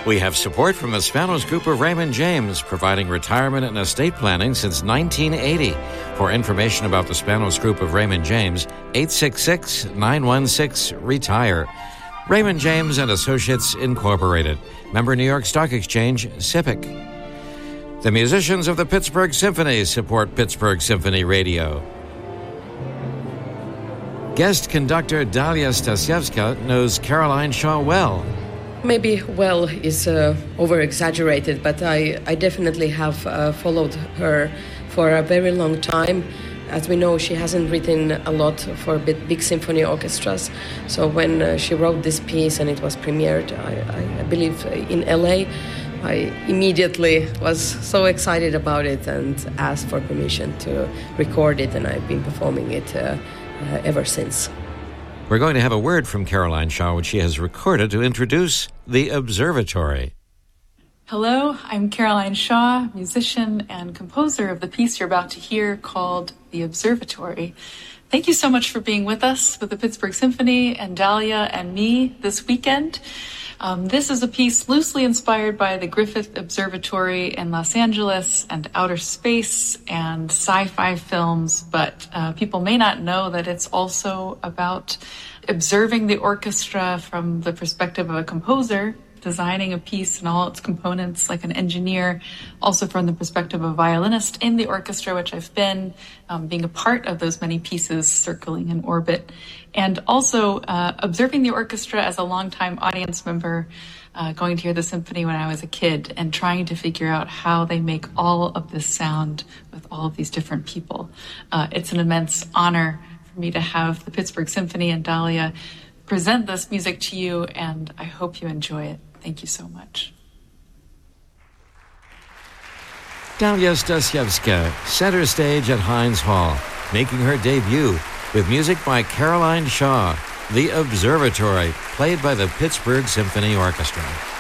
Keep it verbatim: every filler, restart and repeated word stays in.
We have support from the Spanos Group of Raymond James, providing retirement and estate planning since nineteen eighty. For information about the Spanos Group of Raymond James, eight six six, nine one six, RETIRE. Raymond James and Associates Incorporated. Member New York Stock Exchange, S I P C. The musicians of the Pittsburgh Symphony support Pittsburgh Symphony Radio. Guest conductor Dalia Stasiewska knows Caroline Shaw well. Maybe well is uh, over-exaggerated, but I, I definitely have uh, followed her for a very long time. As we know, she hasn't written a lot for big, big symphony orchestras. So when uh, she wrote this piece and it was premiered, I, I believe in L A, I immediately was so excited about it and asked for permission to record it, and I've been performing it uh, uh, ever since. We're going to have a word from Caroline Shaw, which she has recorded to introduce The Observatory. Hello, I'm Caroline Shaw, musician and composer of the piece you're about to hear called The Observatory. Thank you so much for being with us with the Pittsburgh Symphony and Dalia and me this weekend. Um, this is a piece loosely inspired by the Griffith Observatory in Los Angeles and outer space and sci-fi films, but uh, people may not know that it's also about observing the orchestra from the perspective of a composer, designing a piece and all its components like an engineer, also from the perspective of a violinist in the orchestra, which I've been, um, being a part of those many pieces circling in orbit, and also uh, observing the orchestra as a longtime audience member, uh, going to hear the symphony when I was a kid and trying to figure out how they make all of this sound with all of these different people. Uh, it's an immense honor for me to have the Pittsburgh Symphony and Dalia present this music to you, and I hope you enjoy it. Thank you so much. Dalia Stasiewska, center stage at Heinz Hall, making her debut with music by Caroline Shaw, The Observatory, played by the Pittsburgh Symphony Orchestra.